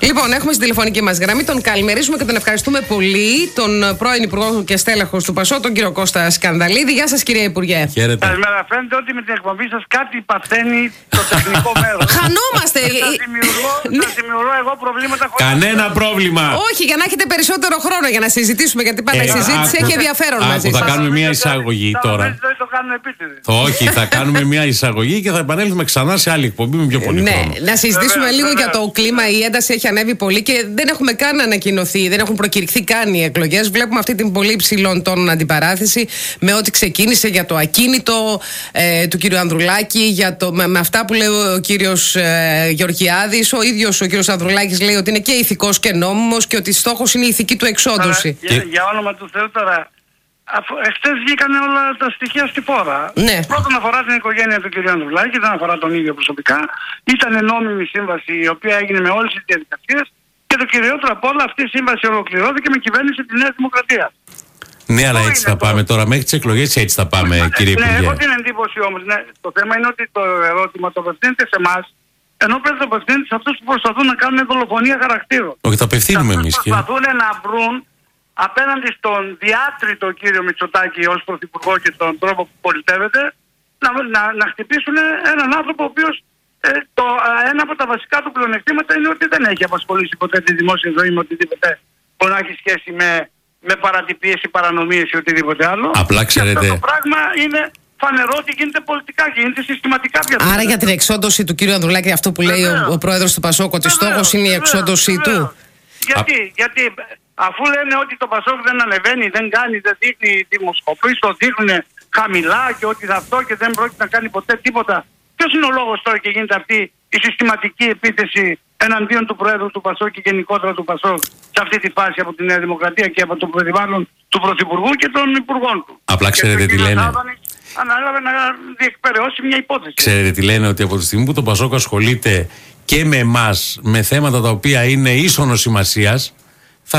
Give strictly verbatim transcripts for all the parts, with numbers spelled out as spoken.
Λοιπόν, έχουμε στην τηλεφωνική μας γραμμή τον καλημερίζουμε και τον ευχαριστούμε πολύ, τον πρώην Υπουργό και στέλεχος του ΠΑΣΟ, τον κύριο Κώστα Σκανδαλίδη. Γεια σας, κύριε Υπουργέ. Χαίρετε. Καλημέρα. Φαίνεται ότι με την εκπομπή σας κάτι παθαίνει το τεχνικό μέρος. Χανόμαστε. Σας δημιουργώ, σας δημιουργώ εγώ προβλήματα χωρίς. Κανένα πρόβλημα. Όχι, για να έχετε περισσότερο χρόνο για να συζητήσουμε, γιατί πάντα η Ε, συζήτηση άκου, έχει ενδιαφέρον άκου, μαζί θα σας. κάνουμε μια Νομίζετε- εισαγωγή θα τώρα. νομίζετε ότι το κάνουμε επίτηδες. Όχι, θα κάνουμε μια εισαγωγή και θα επανέλθουμε ξανά σε άλλη εκπομπή με πιο πολύ Ναι, χρόνο. να συζητήσουμε Βεβαίως, λίγο βεβαίως. για το κλίμα. Η ένταση έχει ανέβει πολύ και δεν έχουμε καν ανακοινωθεί, δεν έχουν προκηρυχθεί καν οι εκλογές. Βλέπουμε αυτή την πολύ υψηλών τόνων αντιπαράθεση με ό,τι ξεκίνησε για το ακίνητο ε, του κύριου Ανδρουλάκη, για το, με, με αυτά που λέει ο κύριος ε, Γεωργιάδης. Ο ίδιος ο κύριος Ανδρουλάκης λέει ότι είναι και ηθικός και νόμιμος και ότι στόχος είναι η ηθική του εξόντωση. Τώρα, για, για όνομα του Θεού τώρα, αφού εχθές βγήκαν όλα τα στοιχεία στη φόρα. Ναι. Πρώτον αφορά την οικογένεια του κ. Ανδρουλάκη, δεν αφορά τον ίδιο προσωπικά. Ήταν νόμιμη σύμβαση η οποία έγινε με όλες τις διαδικασίες και το κυριότερο απ' όλα αυτή η σύμβαση ολοκληρώθηκε με κυβέρνηση τη Νέα Δημοκρατία. Ναι, αλλά Πού έτσι είναι θα το- πάμε τώρα. Μέχρι τις εκλογές έτσι θα πάμε, κύριε Ναι, Υπουργέ. έχω την εντύπωση όμως, ναι, το θέμα είναι ότι το ερώτημα το απευθύνεται σε εμάς, ενώ πρέπει να το απευθύνεται σε αυτούς που προσπαθούν να κάνουν δολοφονία χαρακτήρων. Όχι, θα απευθύνουμε Αυτούς εμείς. που κύριε. προσπαθούν να βρουν απέναντι στον διάτριτο κύριο Μητσοτάκη ως πρωθυπουργό και τον τρόπο που πολιτεύεται, να, να, να χτυπήσουν έναν άνθρωπο ο οποίος ε, το, ε, ένα από τα βασικά του πλεονεκτήματα είναι ότι δεν έχει απασχολήσει ποτέ τη δημόσια ζωή με οτιδήποτε που να έχει σχέση με, με παρατυπίες ή παρανομίες ή οτιδήποτε άλλο. Απλά Και ξέρετε- αυτό το πράγμα είναι φανερό ότι γίνεται πολιτικά και γίνεται συστηματικά πια. Άρα για την εξόντωση του κύριου Ανδρουλάκη, αυτό που λέει ο, Βεβαίως. ο πρόεδρος του ΠΑΣΟΚ, ότι Βεβαίως, στόχος είναι η βεβαίως, εξόντωσή βεβαίως. του. Γιατί, γιατί αφού λένε ότι το Πασόκ δεν ανεβαίνει, δεν κάνει, δεν δείχνει δημοσκοπήσεις, το δείχνουν χαμηλά και ότι θα αυτό και δεν πρόκειται να κάνει ποτέ τίποτα. Ποιος είναι ο λόγος τώρα και γίνεται αυτή η συστηματική επίθεση εναντίον του Προέδρου του Πασόκ και γενικότερα του Πασόκ σε αυτή τη φάση από τη Νέα Δημοκρατία και από το περιβάλλον του Πρωθυπουργού και των Υπουργών του. Απλά Και ξέρετε ο τι κύριος λένε. Άδωνης ανάλαβε να διεκπαιρεώσει μια υπόθεση. Ξέρετε τι λένε, ότι από τη στιγμή που το Πασόκ ασχολείται και με εμάς, με θέματα τα οποία είναι ίσονος σημασίας, θα,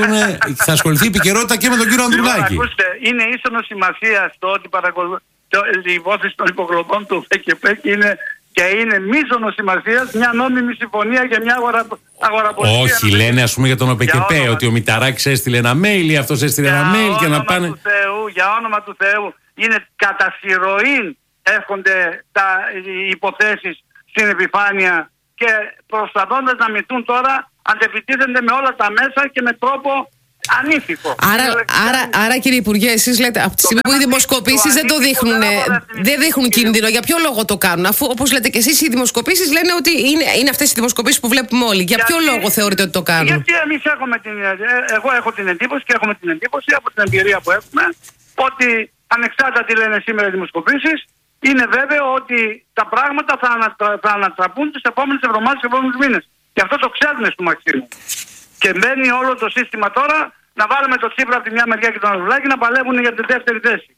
θα ασχοληθεί η επικαιρότητα και με τον κύριο Ανδρουλάκη. Λοιπόν, ακούστε, είναι ίσονο σημασία στο ότι παρακολου... το... η υπόθεση των υποκλοπών του ΦΚΠ είναι και είναι μείζονο σημασία μια νόμιμη συμφωνία για μια αγορα... αγοραπολιτεία. Όχι, λένε ας πούμε για τον ΟΠΕΚΕΠΕ όνομα- ότι ο Μηταράκης έστειλε ένα mail ή αυτός έστειλε ένα mail και να πάνε. Του Θεού, για όνομα του Θεού, είναι κατά συρροήν έρχονται τα... οι υποθέσεις στην επιφάνεια και προσπαθώντας να μυθούν τώρα αντεπιτίθενται με όλα τα μέσα και με τρόπο ανήθικο. Άρα, άρα, άρα, κύριε Υπουργέ, εσείς λέτε από τη στιγμή που οι δημοσκοπήσεις δεν το δείχνουν, δεν δείχνουν κίνδυνο, για ποιο λόγο το κάνουν? Αφού, όπως λέτε και εσείς, οι δημοσκοπήσεις λένε ότι είναι, είναι αυτές οι δημοσκοπήσεις που βλέπουμε όλοι. Για ποιο Γιατί- λόγο θεωρείτε ότι το κάνουν? Γιατί εμείς έχουμε την, ε, εγώ έχω την εντύπωση και έχουμε την εντύπωση από την εμπειρία που έχουμε ότι ανεξάρτητα τι λένε σήμερα οι δημοσκοπήσεις, είναι βέβαιο ότι τα πράγματα θα, ανατρα, θα ανατραπούν τις επόμενες εβδομάδες, τις επόμενους μήνες. Και αυτό το ξέρουμε στο Μαξίμου. Και μπαίνει όλο το σύστημα τώρα να βάλουμε το Τσίπρα από τη μια μεριά και τον Ανδρουλάκη να παλεύουν για τη δεύτερη θέση.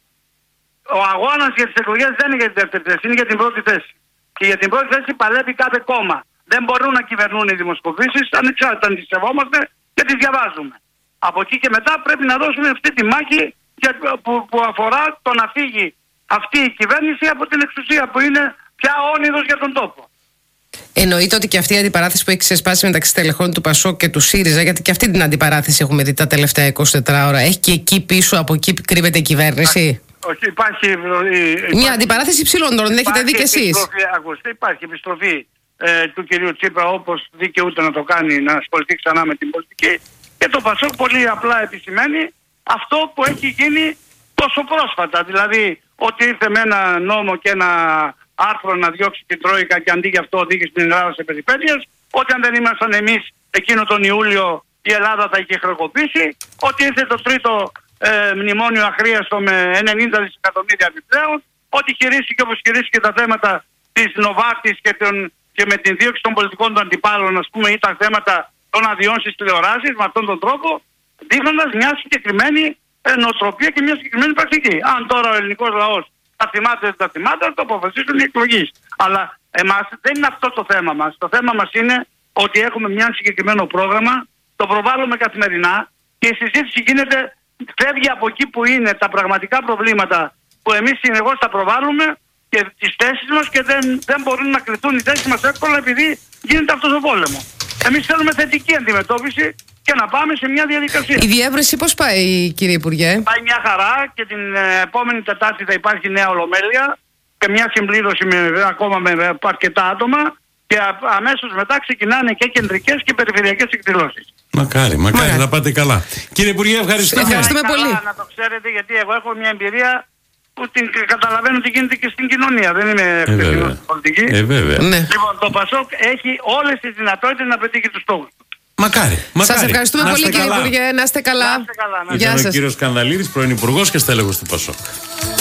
Ο αγώνας για τις εκλογές δεν είναι για τη δεύτερη θέση, είναι για την πρώτη θέση. Και για την πρώτη θέση παλεύει κάθε κόμμα. Δεν μπορούν να κυβερνούν οι δημοσκοπήσεις, ανεξάρτητα αν τις σεβόμαστε και τις διαβάζουμε. Από εκεί και μετά πρέπει να δώσουμε αυτή τη μάχη για, που, που αφορά το να φύγει αυτή η κυβέρνηση από την εξουσία που είναι πια όνειρος για τον τόπο. Εννοείται ότι και αυτή η αντιπαράθεση που έχει ξεσπάσει μεταξύ τελεχών του ΠΑΣΟΚ και του ΣΥΡΙΖΑ, γιατί και αυτή την αντιπαράθεση έχουμε δει τα τελευταία είκοσι τέσσερα ώρα, έχει και εκεί πίσω, από εκεί κρύβεται η κυβέρνηση? Όχι, υπάρχει, υπάρχει Μια αντιπαράθεση υψηλών τόνων, την έχετε δει κι εσείς. Ακούστε, υπάρχει επιστροφή ε, του κυρίου Τσίπρα, όπως δικαιούται να το κάνει, να ασχοληθεί ξανά με την πολιτική, και το Πασόκ πολύ απλά επισημαίνει αυτό που έχει γίνει τόσο πρόσφατα. Δηλαδή ότι ήρθε με ένα νόμο και ένα άρθρο να διώξει την Τρόικα και αντί για αυτό οδήγησε την Ελλάδα σε περιπέτειες, ότι αν δεν ήμασταν εμείς εκείνο τον Ιούλιο η Ελλάδα θα είχε χρεοκοπήσει, ότι ήρθε το τρίτο ε, μνημόνιο αχρίαστο με ενενήντα δισεκατομμύρια επιπλέον, ότι χειρίστηκε όπως χειρίστηκε τα θέματα της Νοβάρτης και, τον, και με την δίωξη των πολιτικών των αντιπάλων, ας πούμε, ή τα θέματα των αδειών στις τηλεοράσεις με αυτόν τον τρόπο, δείχνοντας μια συγκεκριμένη ε, νοοτροπία και μια συγκεκριμένη πρακτική. Αν τώρα ο ελληνικός λαός τα θυμάται, δεν τα θυμάται, θα το αποφασίσουν οι εκλογείς. Αλλά εμάς δεν είναι αυτό το θέμα μας. Το θέμα μας είναι ότι έχουμε ένα συγκεκριμένο πρόγραμμα, το προβάλλουμε καθημερινά και η συζήτηση γίνεται, φεύγει από εκεί που είναι τα πραγματικά προβλήματα που εμείς συνεχώς τα προβάλλουμε και τις θέσεις μας και δεν, δεν μπορούν να κρυθούν οι θέσεις μας εύκολα επειδή γίνεται αυτός ο πόλεμος. Εμείς θέλουμε θετική αντιμετώπιση και να πάμε σε μια διαδικασία. Η διεύρυνση πώς πάει, κύριε Υπουργέ? Πάει μια χαρά και την ε, επόμενη Τετάρτη θα υπάρχει νέα ολομέλεια και μια συμπλήρωση με, ακόμα με αρκετά άτομα και α, αμέσως μετά ξεκινάνε και κεντρικές και περιφερειακές εκδηλώσεις. Μακάρι, μακάρι Μάλιστα. να πάτε καλά. Κύριε Υπουργέ, ευχαριστούμε. Ευχαριστούμε Καλά, πολύ. να το ξέρετε, γιατί εγώ έχω μια εμπειρία που την καταλαβαίνω τι γίνεται και στην κοινωνία. Δεν είμαι Ε, βέβαια. εκτεθειμένος στην πολιτική. Ε, βέβαια. Ναι. Λοιπόν, το Πασόκ έχει όλες τις δυνατότητες να πετύχει τους στόχους του. Μακάρι, μακάρι. Σας ευχαριστούμε Να πολύ, είστε κύριε καλά. Υπουργέ. Να είστε καλά. Να είστε καλά, να είστε Γεια Ήταν ο σας. κύριος Σκανδαλίδης, πρώην Υπουργός και στέλεχος του Πασόκ.